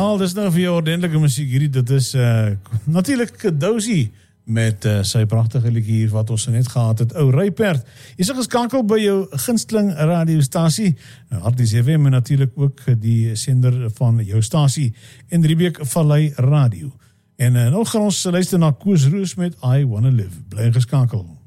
Ja, dis nou vir jou ordentlike musiek hierdie, dit is natuurlijk Dozy met sy prachtige liedjie hier wat ons net gehad het, ou Rypert. Jy is geskakel by jou gunsteling radiostasie, Harties FM en natuurlijk ook die sender van jou stasie en Riebeek Vallei Radio. En nou gaan ons luister na Koos Roos met I Wanna Live. Bly geskakel.